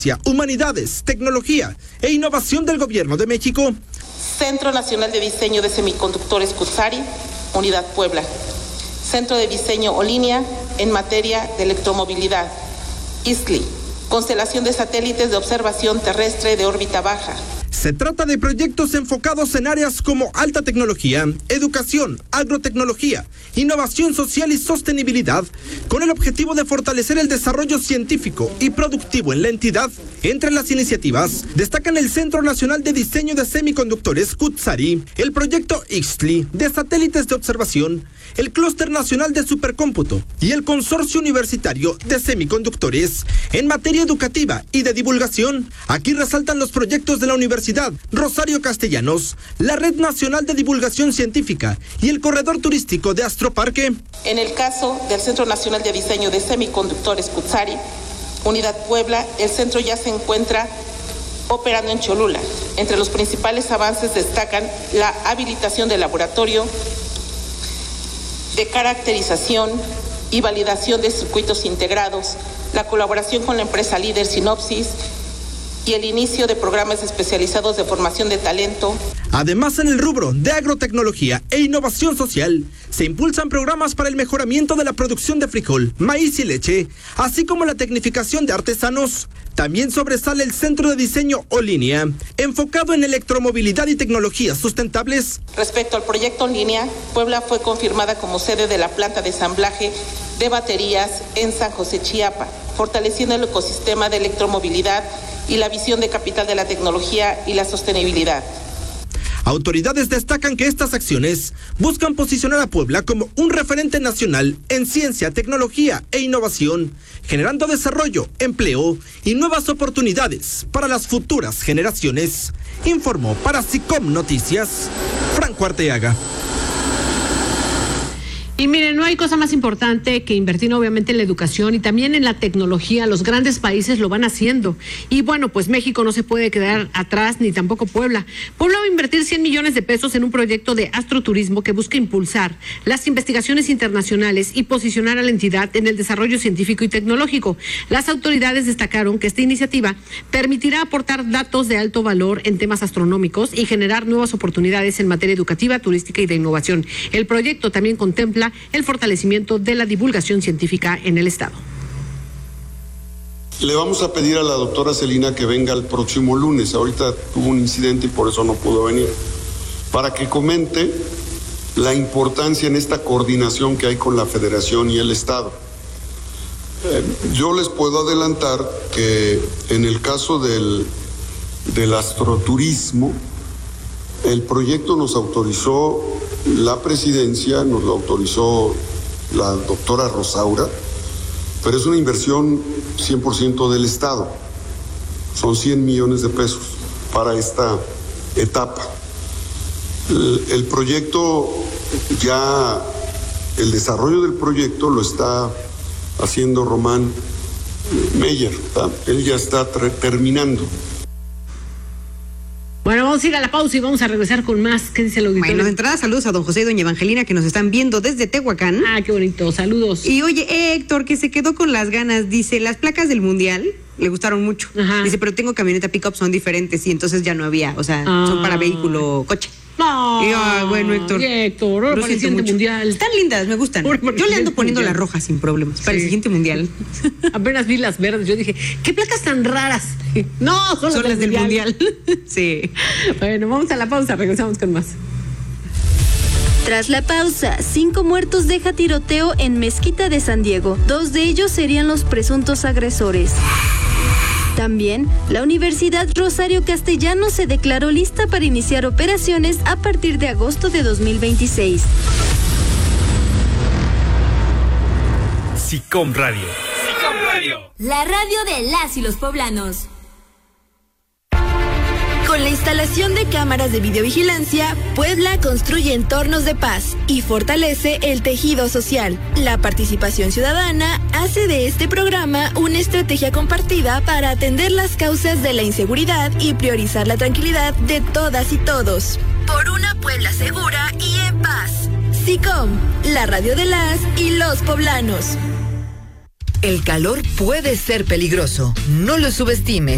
Humanidades, Tecnología e Innovación del Gobierno de México. Centro Nacional de Diseño de Semiconductores Cutzari, Unidad Puebla. Centro de Diseño Olinia en materia de electromovilidad, ISCLI. Constelación de satélites de observación terrestre de órbita baja. Se trata de proyectos enfocados en áreas como alta tecnología, educación, agrotecnología, innovación social y sostenibilidad, con el objetivo de fortalecer el desarrollo científico y productivo en la entidad. Entre las iniciativas destacan el Centro Nacional de Diseño de Semiconductores Cutzari, el proyecto ISCLI de satélites de observación, el Clúster Nacional de Supercómputo y el Consorcio Universitario de Semiconductores. En materia educativa y de divulgación, aquí resaltan los proyectos de la Universidad Rosario Castellanos, la Red Nacional de Divulgación Científica y el Corredor Turístico de Astroparque. En el caso del Centro Nacional de Diseño de Semiconductores Cutzari, Unidad Puebla, el centro ya se encuentra operando en Cholula. Entre los principales avances destacan la habilitación del laboratorio de caracterización y validación de circuitos integrados, la colaboración con la empresa líder Sinopsis y el inicio de programas especializados de formación de talento. Además, en el rubro de agrotecnología e innovación social, se impulsan programas para el mejoramiento de la producción de frijol, maíz y leche, así como la tecnificación de artesanos. También sobresale el Centro de Diseño Olinia, enfocado en electromovilidad y tecnologías sustentables. Respecto al proyecto Olinia, Puebla fue confirmada como sede de la planta de ensamblaje de baterías en San José, Chiapa, fortaleciendo el ecosistema de electromovilidad y la visión de capital de la tecnología y la sostenibilidad. Autoridades destacan que estas acciones buscan posicionar a Puebla como un referente nacional en ciencia, tecnología e innovación, generando desarrollo, empleo y nuevas oportunidades para las futuras generaciones. Informó para SICOM Noticias, Franco Arteaga. Y miren, no hay cosa más importante que invertir obviamente en la educación y también en la tecnología. Los grandes países lo van haciendo. Y bueno, pues México no se puede quedar atrás, ni tampoco Puebla. Puebla va a invertir 100 millones de pesos en un proyecto de astroturismo que busca impulsar las investigaciones internacionales y posicionar a la entidad en el desarrollo científico y tecnológico. Las autoridades destacaron que esta iniciativa permitirá aportar datos de alto valor en temas astronómicos y generar nuevas oportunidades en materia educativa, turística y de innovación. El proyecto también contempla el fortalecimiento de la divulgación científica en el Estado. Le vamos a pedir a la doctora Celina que venga el próximo lunes. Ahorita tuvo un incidente y por eso no pudo venir. Para que comente la importancia en esta coordinación que hay con la Federación y el Estado. Yo les puedo adelantar que en el caso del astroturismo, el proyecto nos autorizó la presidencia, nos lo autorizó la doctora Rosaura, pero es una inversión 100% del Estado. Son 100 millones de pesos para esta etapa. El proyecto ya, el desarrollo del proyecto lo está haciendo Román Meyer, él ya está terminando. Bueno, vamos a ir a la pausa y vamos a regresar con más. ¿Qué dice el auditorio? Bueno, de entrada, saludos a don José y doña Evangelina que nos están viendo desde Tehuacán. Ah, qué bonito, saludos. Y oye, Héctor, que se quedó con las ganas, dice, las placas del Mundial le gustaron mucho. Ajá. Dice, pero tengo camioneta pick-up, son diferentes y entonces ya no había, o sea, son para vehículo, coche. No. Y, bueno, Héctor. Héctor, lo para el siguiente mundial. Están lindas, me gustan. Yo le ando poniendo las rojas sin problemas. Sí. Para el siguiente mundial. Apenas vi las verdes. Yo dije, ¿qué placas tan raras? No, son las del mundial. Sí. Bueno, vamos a la pausa, regresamos con más. Tras la pausa, 5 muertos deja tiroteo en Mezquita de San Diego. 2 de ellos serían los presuntos agresores. También, la Universidad Rosario Castellanos se declaró lista para iniciar operaciones a partir de agosto de 2026. SICOM Radio. SICOM Radio. La radio de las y los poblanos. Con la instalación de cámaras de videovigilancia, Puebla construye entornos de paz y fortalece el tejido social. La participación ciudadana hace de este programa una estrategia compartida para atender las causas de la inseguridad y priorizar la tranquilidad de todas y todos. Por una Puebla segura y en paz. SICOM, la radio de las y los poblanos. El calor puede ser peligroso. No lo subestimes.